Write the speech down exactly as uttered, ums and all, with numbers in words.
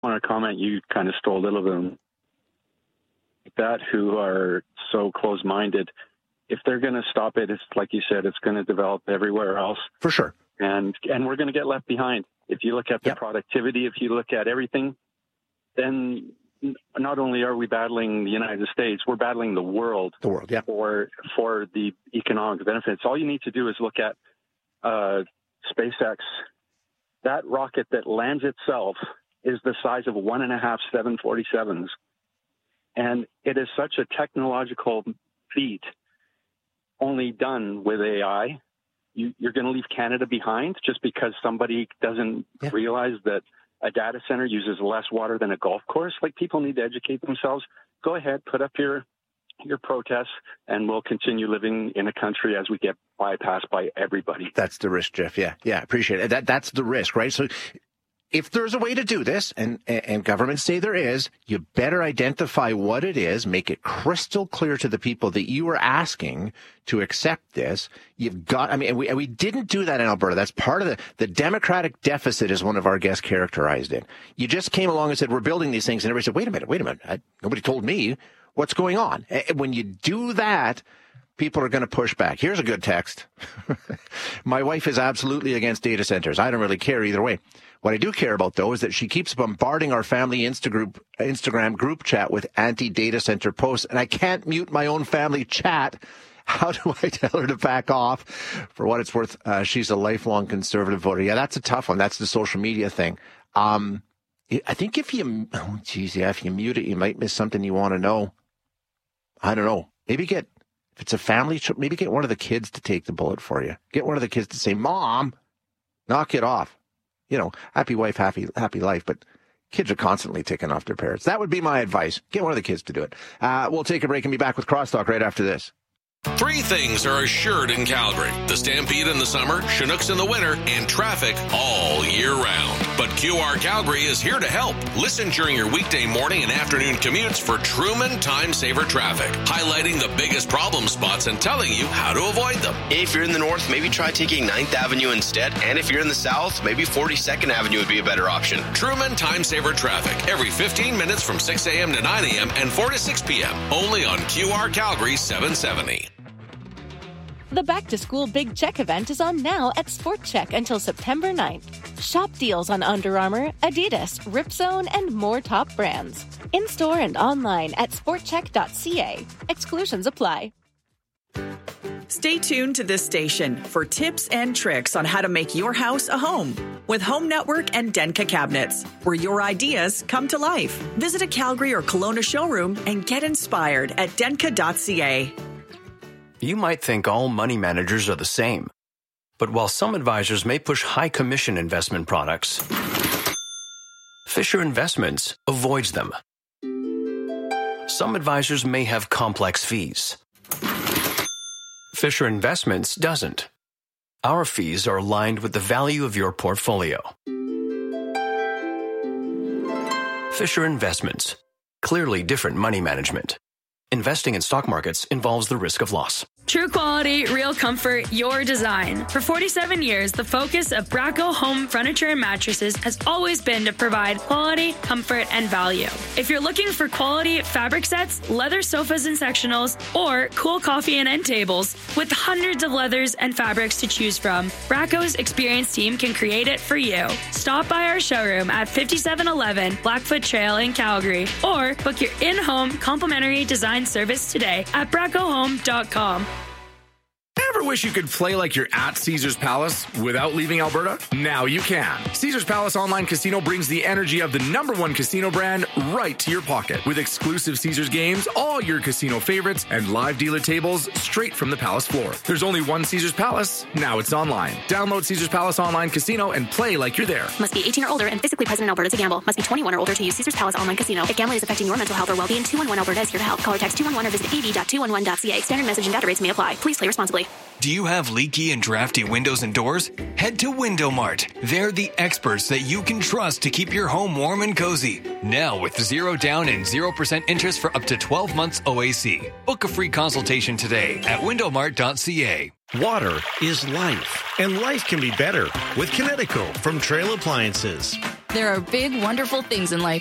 want to comment, you kind of stole a little bit of that, who are so close-minded. If they're going to stop it, it's like you said, it's going to develop everywhere else. For sure. And and we're going to get left behind. If you look at the yep. productivity, if you look at everything, then not only are we battling the United States, we're battling the world. The world, yeah. For, for the economic benefits. All you need to do is look at uh, SpaceX. That rocket that lands itself is the size of one and a half seven forty-sevens. And it is such a technological feat, only done with A I. You, you're going to leave Canada behind just because somebody doesn't yeah. realize that a data center uses less water than a golf course. Like, people need to educate themselves. Go ahead, put up your your protests, and we'll continue living in a country as we get bypassed by everybody. That's the risk, Jeff. Yeah, yeah, appreciate it. That that's the risk, right? So if there's a way to do this, and, and governments say there is, you better identify what it is, make it crystal clear to the people that you are asking to accept this. You've got, I mean, and we, and we didn't do that in Alberta. That's part of the, the democratic deficit, as one of our guests characterized it. You just came along and said, we're building these things, and everybody said, wait a minute, wait a minute. I, nobody told me what's going on. And when you do that, people are going to push back. Here's a good text. My wife is absolutely against data centers. I don't really care either way. What I do care about, though, is that she keeps bombarding our family Insta group, Instagram group chat with anti-data center posts, and I can't mute my own family chat. How do I tell her to back off? For what it's worth, uh, she's a lifelong conservative voter. Yeah, that's a tough one. That's the social media thing. Um, I think if you, oh, geez, yeah, if you mute it, you might miss something you want to know. I don't know. Maybe get, if it's a family, maybe get one of the kids to take the bullet for you. Get one of the kids to say, Mom, knock it off. You know, happy wife, happy happy life, but kids are constantly ticking off their parents. That would be my advice. Get one of the kids to do it. Uh, we'll take a break and be back with Crosstalk right after this. Three things are assured in Calgary: the Stampede in the summer, Chinooks in the winter, and traffic all year round. But Q R Calgary is here to help. Listen during your weekday morning and afternoon commutes for Truman Time Saver Traffic, highlighting the biggest problem spots and telling you how to avoid them. If you're in the north, maybe try taking ninth Avenue instead. And if you're in the south, maybe forty-second Avenue would be a better option. Truman Time Saver Traffic, every fifteen minutes from six a.m. to nine a.m. and four to six p.m. Only on Q R Calgary seven seventy. The Back to School Big Check event is on now at Sport Check until September ninth. Shop deals on Under Armour, Adidas, Ripzone, and more top brands. In-store and online at sport check dot c a. Exclusions apply. Stay tuned to this station for tips and tricks on how to make your house a home with Home Network and Denka Cabinets, where your ideas come to life. Visit a Calgary or Kelowna showroom and get inspired at denka dot c a. You might think all money managers are the same. But while some advisors may push high commission investment products, Fisher Investments avoids them. Some advisors may have complex fees. Fisher Investments doesn't. Our fees are aligned with the value of your portfolio. Fisher Investments. Clearly different money management. Investing in stock markets involves the risk of loss. True quality, real comfort, your design. For forty-seven years, the focus of Bracco Home Furniture and Mattresses has always been to provide quality, comfort, and value. If you're looking for quality fabric sets, leather sofas and sectionals, or cool coffee and end tables, with hundreds of leathers and fabrics to choose from, Bracco's experienced team can create it for you. Stop by our showroom at fifty-seven eleven Blackfoot Trail in Calgary, or book your in-home complimentary design service today at bracco home dot com. Ever wish you could play like you're at Caesars Palace without leaving Alberta? Now you can. Caesars Palace Online Casino brings the energy of the number one casino brand right to your pocket. With exclusive Caesars games, all your casino favorites, and live dealer tables straight from the Palace floor. There's only one Caesars Palace. Now it's online. Download Caesars Palace Online Casino and play like you're there. Must be eighteen or older and physically present in Alberta to gamble. Must be twenty-one or older to use Caesars Palace Online Casino. If gambling is affecting your mental health or well-being, two one one Alberta is here to help. Call or text two one one or visit a d dot two one one dot c a. Standard message and data rates may apply. Please play responsibly. Do you have leaky and drafty windows and doors? Head to Window Mart. They're the experts that you can trust to keep your home warm and cozy. Now with zero down and zero percent interest for up to twelve months O A C. Book a free consultation today at window mart dot c a. Water is life, and life can be better with Kinetico from Trail Appliances. There are big, wonderful things in life